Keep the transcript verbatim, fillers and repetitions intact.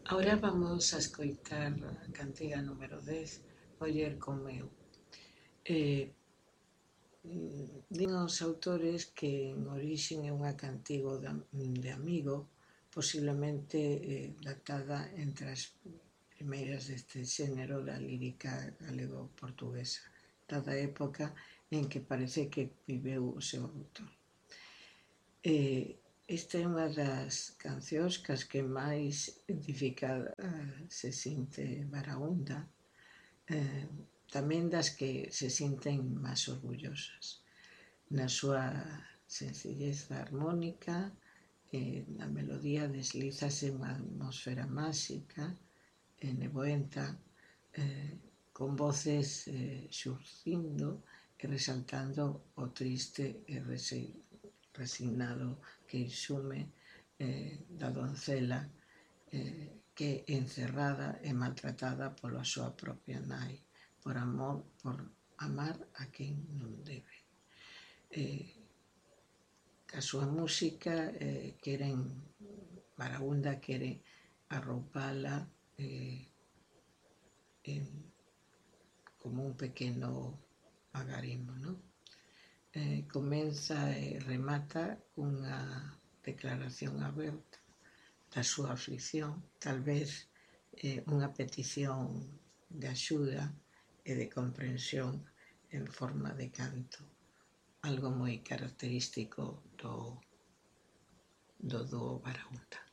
Ahora vamos a escoitar a cantiga número dez, Oller con meu. Eh, din os autores que en orixen é unha cantigo de, de amigo, posiblemente eh, datada entre as primeiras deste xénero da lírica galego-portuguesa, dada a época en que parece que viveu o seu autor. Eh, esta é unha das cancións cas que máis identificada se sinte Barahunda, eh, tamén das que se sinten máis orgullosas. Na súa sencillez harmónica, eh, na melodía deslízase unha atmosfera máxica e nevoenta, eh, con voces eh, xurcindo e resaltando o triste e resignado queixume eh, da doncela eh, que é encerrada e maltratada pola súa propia nai por amor, por amar a quen non debe. Eh, ca súa música eh, queren, Barahunda quere arroupala eh, en, como un pequeno agarimo, non? Eh, comeza e remata cunha declaración aberta da súa aflicción, tal vez eh, unha petición de axuda e de comprensión en forma de canto, algo moi característico do, do dúo Barahunda.